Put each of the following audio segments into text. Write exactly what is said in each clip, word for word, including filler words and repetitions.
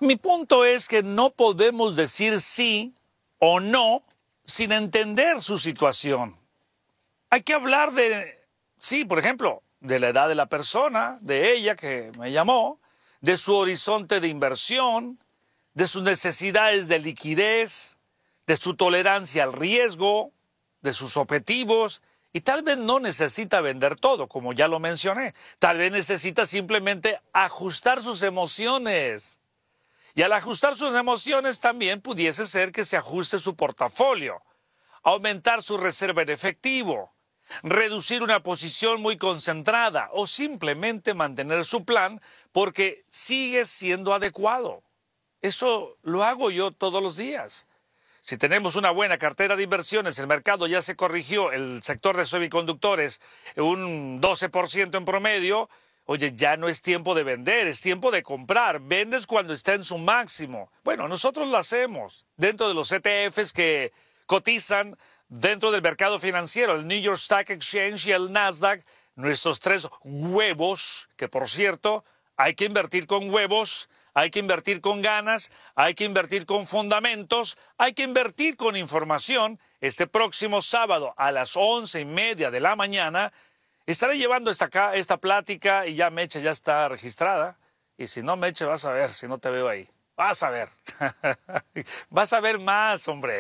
Mi punto es que no podemos decir sí o no sin entender su situación. Hay que hablar de, sí, por ejemplo, de la edad de la persona, de ella que me llamó, de su horizonte de inversión, de sus necesidades de liquidez, de su tolerancia al riesgo, de sus objetivos, y tal vez no necesita vender todo, como ya lo mencioné. Tal vez necesita simplemente ajustar sus emociones. Y al ajustar sus emociones también pudiese ser que se ajuste su portafolio, aumentar su reserva en efectivo, reducir una posición muy concentrada o simplemente mantener su plan porque sigue siendo adecuado. Eso lo hago yo todos los días. Si tenemos una buena cartera de inversiones, el mercado ya se corrigió, el sector de semiconductores un doce por ciento en promedio, oye, ya no es tiempo de vender, es tiempo de comprar. Vendes cuando está en su máximo. Bueno, nosotros lo hacemos dentro de los E T Fs que cotizan dentro del mercado financiero, el New York Stock Exchange y el Nasdaq, nuestros tres huevos, que por cierto, hay que invertir con huevos, hay que invertir con ganas, hay que invertir con fundamentos, hay que invertir con información. Este próximo sábado a las once y media de la mañana estaré llevando esta, acá, esta plática y ya Meche ya está registrada. Y si no, Meche, vas a ver, si no te veo ahí. Vas a ver. Vas a ver más, hombre.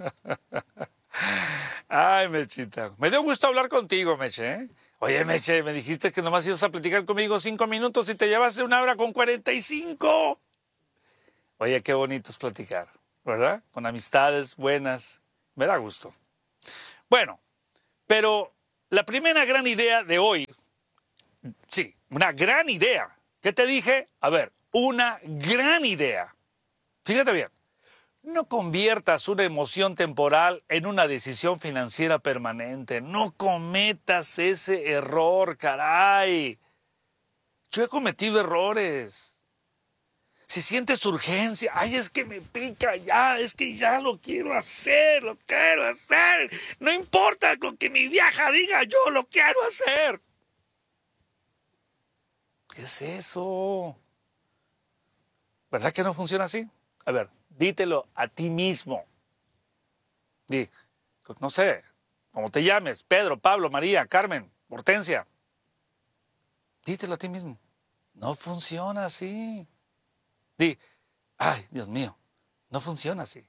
Ay, Mechita. Me dio gusto hablar contigo, Meche, ¿eh? Oye, Meche, me dijiste que nomás ibas a platicar conmigo cinco minutos y te llevaste una hora con cuarenta y cinco. Oye, qué bonito es platicar, ¿verdad? Con amistades buenas. Me da gusto. Bueno, pero la primera gran idea de hoy, sí, una gran idea. ¿Qué te dije? A ver, una gran idea. Fíjate bien. No conviertas una emoción temporal en una decisión financiera permanente. No cometas ese error, caray. Yo he cometido errores. Si sientes urgencia, ay, es que me pica ya, es que ya lo quiero hacer, lo quiero hacer. No importa lo que mi vieja diga, yo lo quiero hacer. ¿Qué es eso? ¿Verdad que no funciona así? A ver, dítelo a ti mismo. Di, no sé, como te llames, Pedro, Pablo, María, Carmen, Hortensia. Dítelo a ti mismo. No funciona así. Di, ay, Dios mío, no funciona así.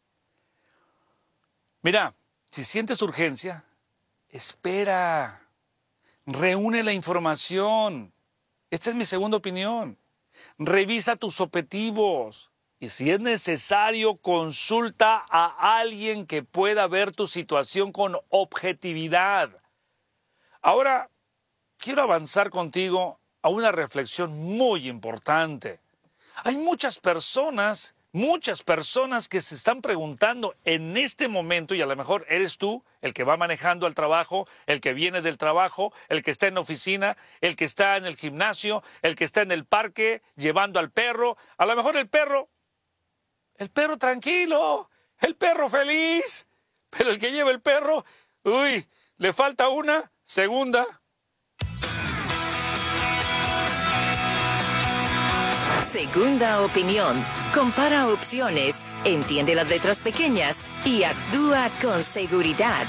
Mira, si sientes urgencia, espera. Reúne la información. Esta es mi segunda opinión. Revisa tus objetivos. Y si es necesario, consulta a alguien que pueda ver tu situación con objetividad. Ahora, quiero avanzar contigo a una reflexión muy importante. Hay muchas personas, muchas personas que se están preguntando en este momento, y a lo mejor eres tú el que va manejando al trabajo, el que viene del trabajo, el que está en la oficina, el que está en el gimnasio, el que está en el parque llevando al perro. A lo mejor el perro... El perro tranquilo, el perro feliz, pero el que lleva el perro, uy, le falta una segunda. Segunda opinión. Compara opciones, entiende las letras pequeñas y actúa con seguridad.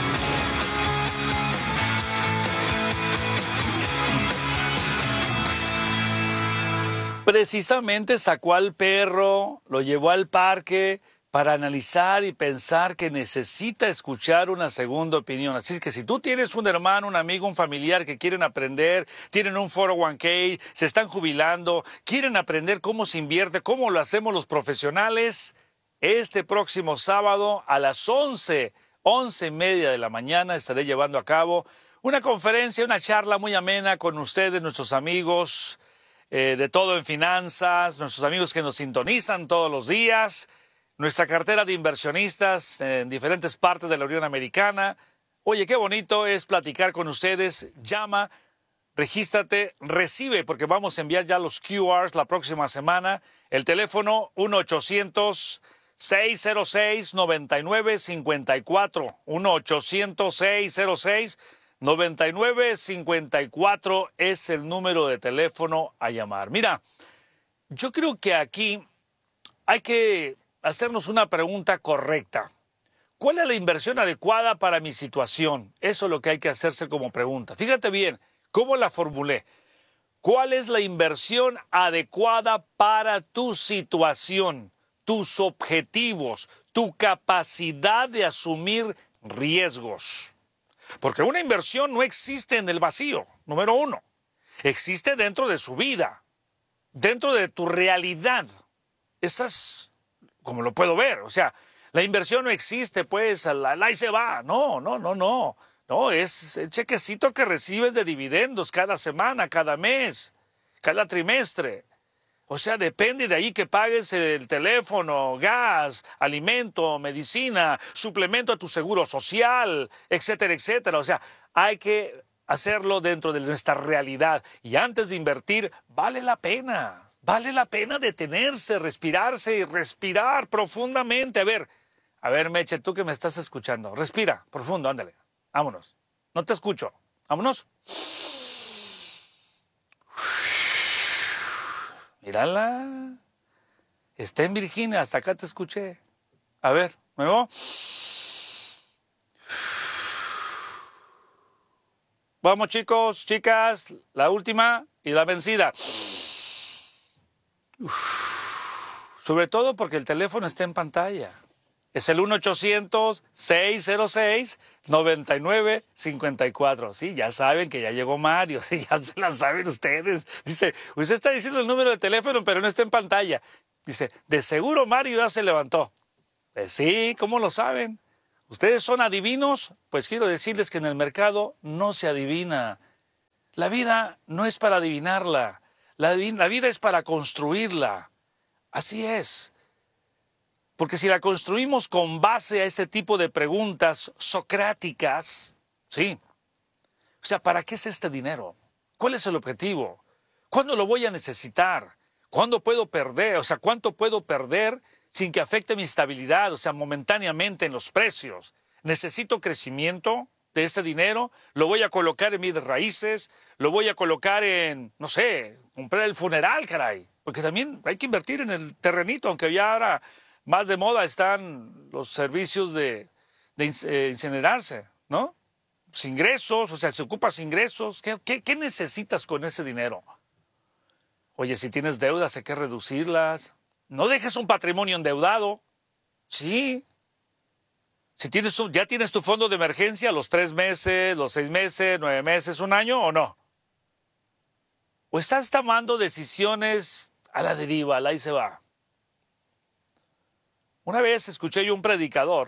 Precisamente sacó al perro, lo llevó al parque para analizar y pensar que necesita escuchar una segunda opinión. Así es que si tú tienes un hermano, un amigo, un familiar que quieren aprender, tienen un cuatro oh uno k, se están jubilando, quieren aprender cómo se invierte, cómo lo hacemos los profesionales, este próximo sábado a las once, once y media de la mañana estaré llevando a cabo una conferencia, una charla muy amena con ustedes, nuestros amigos, Eh, de todo en finanzas, nuestros amigos que nos sintonizan todos los días, nuestra cartera de inversionistas en diferentes partes de la Unión Americana. Oye, qué bonito es platicar con ustedes. Llama, regístrate, recibe, porque vamos a enviar ya los Q Rs la próxima semana. El teléfono uno ochocientos, seis cero seis, nueve nueve cinco cuatro. uno ochocientos, seis cero seis, nueve nueve cinco cuatro es el número de teléfono a llamar. Mira, yo creo que aquí hay que hacernos una pregunta correcta. ¿Cuál es la inversión adecuada para mi situación? Eso es lo que hay que hacerse como pregunta. Fíjate bien, ¿cómo la formulé? ¿Cuál es la inversión adecuada para tu situación, tus objetivos, tu capacidad de asumir riesgos? Porque una inversión no existe en el vacío, número uno. Existe dentro de su vida, dentro de tu realidad. Esa es como lo puedo ver. O sea, la inversión no existe, pues, al, al ahí se va. No, no, no, no. No, es el chequecito que recibes de dividendos cada semana, cada mes, cada trimestre. O sea, depende de ahí que pagues el teléfono, gas, alimento, medicina, suplemento a tu seguro social, etcétera, etcétera. O sea, hay que hacerlo dentro de nuestra realidad. Y antes de invertir, vale la pena. Vale la pena detenerse, respirarse y respirar profundamente. A ver, a ver, Meche, tú que me estás escuchando, respira profundo, ándale. Vámonos. No te escucho. Vámonos. Mírala. Está en Virginia. Hasta acá te escuché. A ver, nuevo. Vamos, chicos, chicas. La última y la vencida. Sobre todo porque el teléfono está en pantalla. Es el uno ochocientos, seis cero seis, nueve nueve cinco cuatro. Sí, ya saben que ya llegó Mario. Sí, ya se la saben ustedes. Dice, usted está diciendo el número de teléfono, pero no está en pantalla. Dice, de seguro Mario ya se levantó. Pues sí, ¿cómo lo saben? ¿Ustedes son adivinos? Pues quiero decirles que en el mercado no se adivina. La vida no es para adivinarla. La, la vida es para construirla. Así es. Porque si la construimos con base a ese tipo de preguntas socráticas, sí. O sea, ¿para qué es este dinero? ¿Cuál es el objetivo? ¿Cuándo lo voy a necesitar? ¿Cuándo puedo perder? O sea, ¿cuánto puedo perder sin que afecte mi estabilidad? O sea, momentáneamente en los precios. ¿Necesito crecimiento de este dinero? ¿Lo voy a colocar en mis raíces? ¿Lo voy a colocar en, no sé, comprar el funeral, caray? Porque también hay que invertir en el terrenito, aunque ya ahora más de moda están los servicios de, de eh, incinerarse, ¿no? Sin ingresos, o sea, si ocupas ingresos, ¿qué, qué, ¿qué necesitas con ese dinero? Oye, si tienes deudas hay que reducirlas. No dejes un patrimonio endeudado. Sí. Si tienes un, ya tienes tu fondo de emergencia los tres meses, los seis meses, nueve meses, un año o no. O estás tomando decisiones a la deriva, al ahí se va. Una vez escuché yo un predicador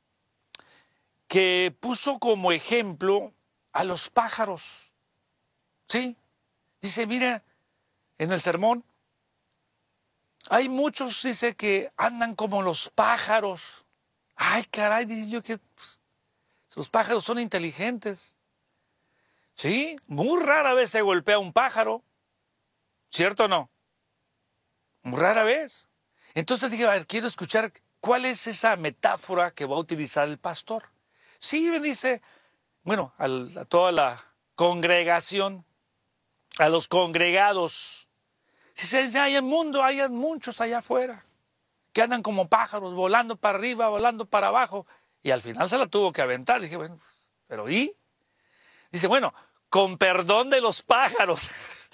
que puso como ejemplo a los pájaros. Sí, dice, mira, en el sermón, hay muchos, dice, que andan como los pájaros. Ay, caray, dice yo que pues, los pájaros son inteligentes. Sí, muy rara vez se golpea un pájaro. ¿Cierto o no? Muy rara vez. Entonces dije, a ver, quiero escuchar cuál es esa metáfora que va a utilizar el pastor. Sí, me dice, bueno, al, a toda la congregación, a los congregados. Dice, hay en el mundo, hay muchos allá afuera que andan como pájaros, volando para arriba, volando para abajo. Y al final se la tuvo que aventar. Dije, bueno, ¿pero y? Dice, bueno, con perdón de los pájaros.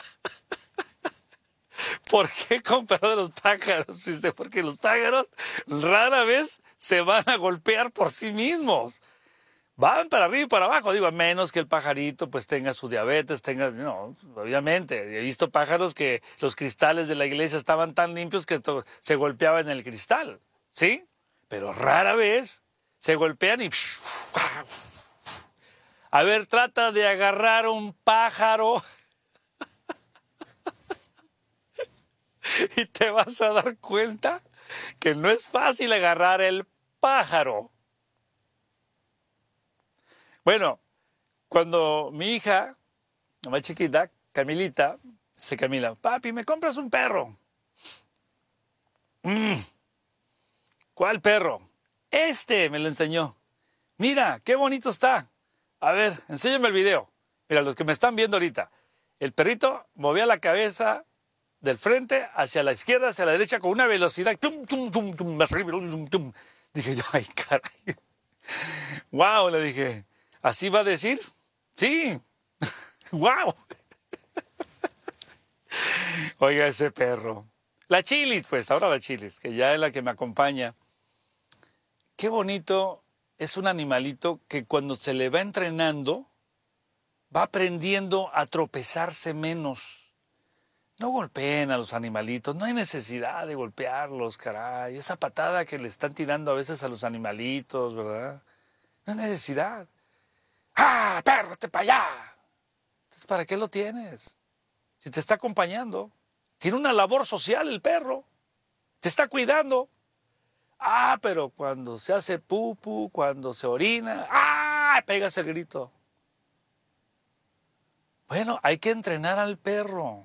¿Por qué con perdón de los pájaros? Dice, porque los pájaros rara vez se van a golpear por sí mismos. Van para arriba y para abajo, digo, a menos que el pajarito pues tenga su diabetes, tenga, no, obviamente. He visto pájaros que los cristales de la iglesia estaban tan limpios que se golpeaban en el cristal, ¿sí? Pero rara vez se golpean y... A ver, trata de agarrar un pájaro y te vas a dar cuenta que no es fácil agarrar el pájaro. Bueno, cuando mi hija, la más chiquita, Camilita, dice Camila, papi, ¿me compras un perro? Mm, ¿cuál perro? Este me lo enseñó. Mira, qué bonito está. A ver, enséñame el video. Mira, los que me están viendo ahorita. El perrito movía la cabeza del frente hacia la izquierda, hacia la derecha, con una velocidad. Tum, tum, tum, tum, más arriba, tum, tum. Dije yo, ay, caray. Wow, le dije, ¿así va a decir? Sí. Wow. Oiga, ese perro. La Chilis, pues, ahora la Chilis, que ya es la que me acompaña. Qué bonito es un animalito que cuando se le va entrenando, va aprendiendo a tropezarse menos. No golpeen a los animalitos, no hay necesidad de golpearlos, caray. Esa patada que le están tirando a veces a los animalitos, ¿verdad? No hay necesidad. ¡Ah, perro, te para allá! Entonces, ¿para qué lo tienes? Si te está acompañando. Tiene una labor social el perro. Te está cuidando. Ah, pero cuando se hace pupu, cuando se orina, ¡ah! Pegas el grito. Bueno, hay que entrenar al perro.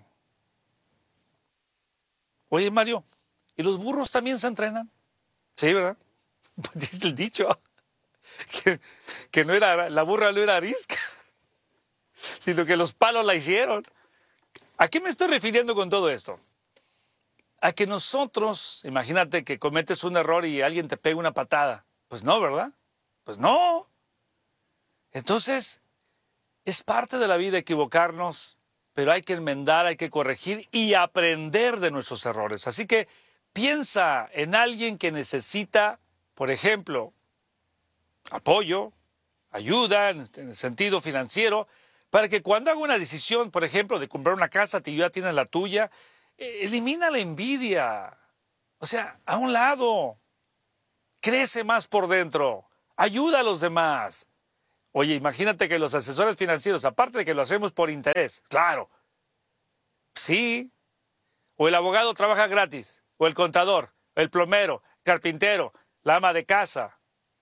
Oye, Mario, ¿y los burros también se entrenan? Sí, ¿verdad? Pues dice el dicho. Que, que no era, la burra no era arisca, sino que los palos la hicieron. ¿A qué me estoy refiriendo con todo esto? A que nosotros, imagínate que cometes un error y alguien te pega una patada. Pues no, ¿verdad? Pues no. Entonces, es parte de la vida equivocarnos, pero hay que enmendar, hay que corregir y aprender de nuestros errores. Así que piensa en alguien que necesita, por ejemplo, apoyo, ayuda en el sentido financiero, para que cuando haga una decisión, por ejemplo, de comprar una casa, tú ya tienes la tuya, elimina la envidia. O sea, a un lado, crece más por dentro, ayuda a los demás. Oye, imagínate que los asesores financieros, aparte de que lo hacemos por interés, claro, sí, o el abogado trabaja gratis, o el contador, el plomero, carpintero, la ama de casa.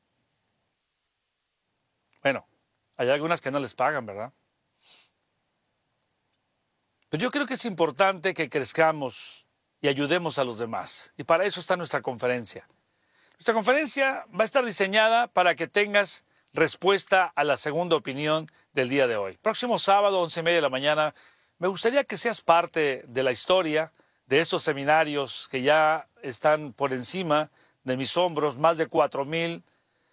Bueno, hay algunas que no les pagan, ¿verdad? Pero yo creo que es importante que crezcamos y ayudemos a los demás. Y para eso está nuestra conferencia. Nuestra conferencia va a estar diseñada para que tengas respuesta a la segunda opinión del día de hoy. Próximo sábado, once y media de la mañana, me gustaría que seas parte de la historia de estos seminarios que ya están por encima de mis hombros, más de cuatro mil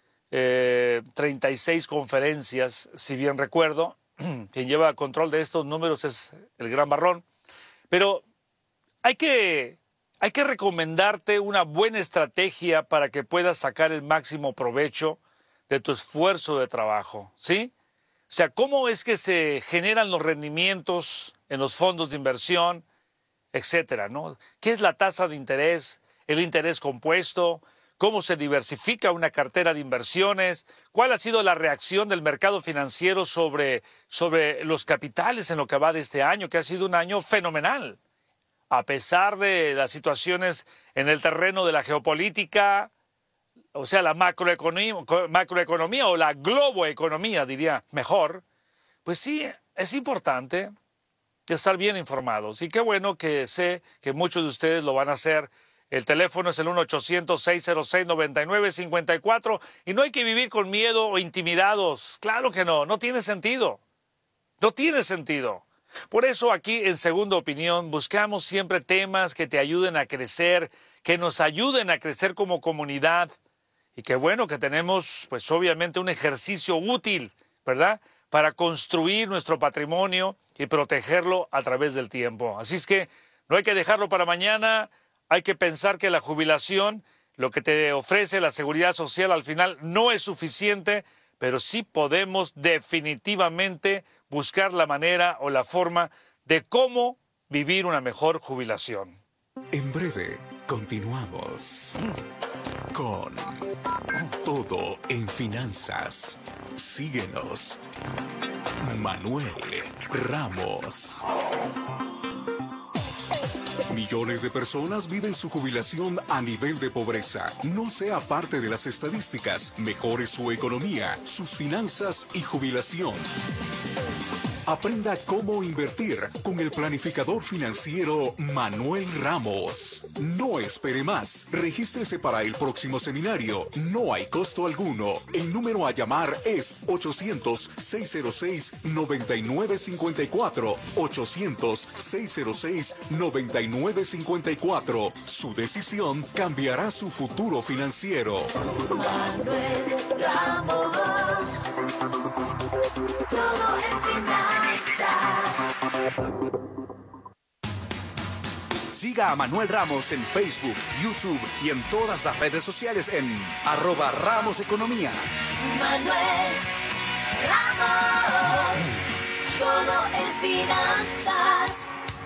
treinta y seis conferencias, si bien recuerdo. Quien lleva control de estos números es el Gran Barrón. Pero hay que, hay que recomendarte una buena estrategia para que puedas sacar el máximo provecho de tu esfuerzo de trabajo, ¿sí? O sea, ¿cómo es que se generan los rendimientos en los fondos de inversión, etcétera, ¿no? ¿Qué es la tasa de interés, el interés compuesto? ¿Cómo se diversifica una cartera de inversiones? ¿Cuál ha sido la reacción del mercado financiero sobre, sobre los capitales en lo que va de este año, que ha sido un año fenomenal? A pesar de las situaciones en el terreno de la geopolítica, o sea, la macroeconomía, macroeconomía o la globoeconomía, diría mejor, pues sí, es importante estar bien informados. Y qué bueno que sé que muchos de ustedes lo van a hacer. El teléfono es el uno ochocientos, seis cero seis, nueve nueve cinco cuatro y no hay que vivir con miedo o intimidados. Claro que no, no tiene sentido. No tiene sentido. Por eso aquí en Segunda Opinión buscamos siempre temas que te ayuden a crecer, que nos ayuden a crecer como comunidad. Y qué bueno que tenemos, pues obviamente, un ejercicio útil, ¿verdad?, para construir nuestro patrimonio y protegerlo a través del tiempo. Así es que no hay que dejarlo para mañana. Hay que pensar que la jubilación, lo que te ofrece la seguridad social al final no es suficiente, pero sí podemos definitivamente buscar la manera o la forma de cómo vivir una mejor jubilación. En breve, continuamos con Todo en Finanzas. Síguenos. Manuel Ramos. Millones de personas viven su jubilación a nivel de pobreza. No sea parte de las estadísticas. Mejore su economía, sus finanzas y jubilación. Aprenda cómo invertir con el planificador financiero Manuel Ramos. No espere más. Regístrese para el próximo seminario. No hay costo alguno. El número a llamar es ochocientos, seiscientos seis, noventa y nueve cincuenta y cuatro. ochocientos, seiscientos seis, noventa y nueve cincuenta y cuatro. Su decisión cambiará su futuro financiero. Manuel Ramos. Todo en finanzas. Siga a Manuel Ramos en Facebook, YouTube y en todas las redes sociales en arroba Ramos Economía. Manuel Ramos. Todo en finanzas.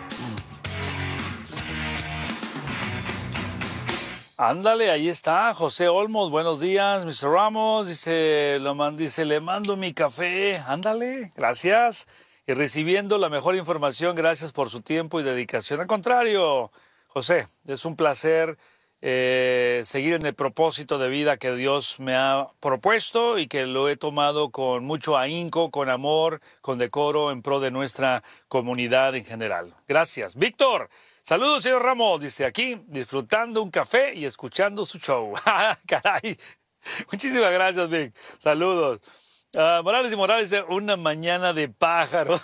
Ándale, ahí está, José Olmos, buenos días, mister Ramos, dice, lo man, dice, le mando mi café, ándale, gracias, y recibiendo la mejor información, gracias por su tiempo y dedicación. Al contrario, José, es un placer eh, seguir en el propósito de vida que Dios me ha propuesto y que lo he tomado con mucho ahínco, con amor, con decoro, en pro de nuestra comunidad en general. Gracias. Víctor. Saludos, señor Ramos. Dice aquí, disfrutando un café y escuchando su show. Caray. Muchísimas gracias, Vic. Saludos. Uh, Morales y Morales dice, una mañana de pájaros.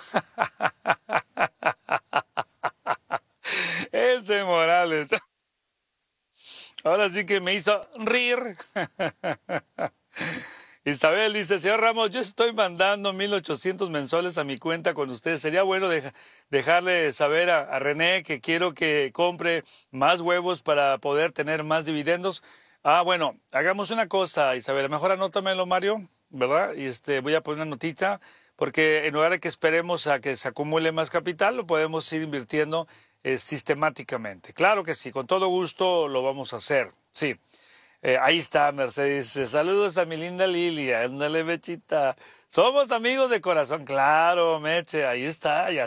Ese Morales. Ahora sí que me hizo rir. Isabel dice, señor Ramos, yo estoy mandando mil ochocientos mensuales a mi cuenta con ustedes. Sería bueno deja, dejarle saber a, a René que quiero que compre más huevos para poder tener más dividendos. Ah, bueno, hagamos una cosa, Isabel. Mejor anótamelo, Mario, ¿verdad? Y este, voy a poner una notita, porque en lugar de que esperemos a que se acumule más capital, lo podemos ir invirtiendo eh, sistemáticamente. Claro que sí, con todo gusto lo vamos a hacer, sí. Eh, ahí está, Mercedes. Saludos a mi linda Lilia. Ándale, Mechita. Somos amigos de corazón. Claro, Meche. Ahí está. Ya